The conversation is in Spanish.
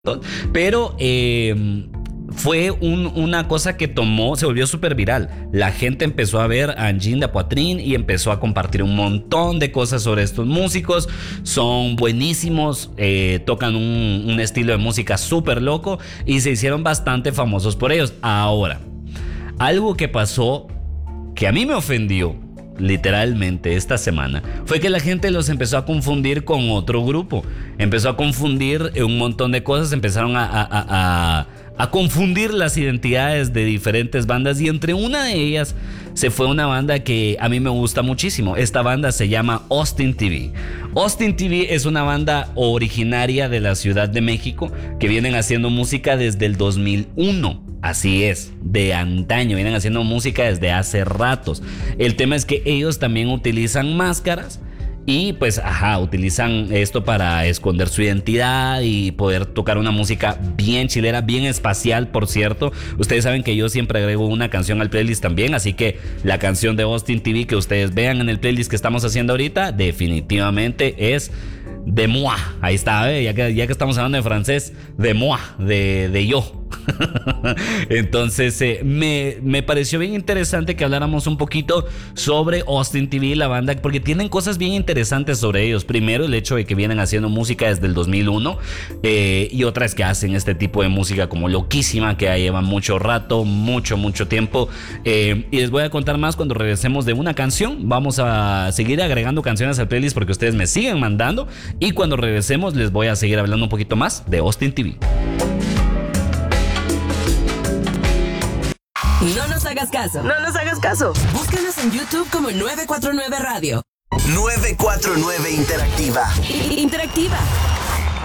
Pero fue una cosa que se volvió súper viral. La gente empezó a ver a Engine de Poitrine y empezó a compartir un montón de cosas sobre estos músicos. Son buenísimos, tocan un estilo de música súper loco y se hicieron bastante famosos por ellos. Ahora, algo que pasó que a mí me ofendió literalmente esta semana fue que la gente los empezó a confundir con otro grupo. Empezó a confundir un montón de cosas. Empezaron a confundir las identidades de diferentes bandas, y entre una de ellas se fue una banda que a mí me gusta muchísimo. Esta banda se llama Austin TV. Austin TV es una banda originaria de la Ciudad de México que vienen haciendo música desde el 2001. Así es, de antaño, vienen haciendo música desde hace ratos. El tema es que ellos también utilizan máscaras y pues utilizan esto para esconder su identidad y poder tocar una música bien chilera, bien espacial, por cierto. Ustedes saben que yo siempre agrego una canción al playlist también, así que la canción de Austin TV que ustedes vean en el playlist que estamos haciendo ahorita definitivamente es de moi. Ahí está, ya que estamos hablando de francés, de moi, de yo. Entonces me pareció bien interesante que habláramos un poquito sobre Austin TV, la banda, porque tienen cosas bien interesantes sobre ellos. Primero, el hecho de que vienen haciendo música desde el 2001, y otra es que hacen este tipo de música como loquísima, que ya lleva mucho rato, mucho tiempo, y les voy a contar más cuando regresemos de una canción. Vamos a seguir agregando canciones al playlist porque ustedes me siguen mandando, y cuando regresemos les voy a seguir hablando un poquito más de Austin TV. No nos hagas caso. No nos hagas caso. Búscanos en YouTube como 949 Radio. 949 Interactiva. Interactiva.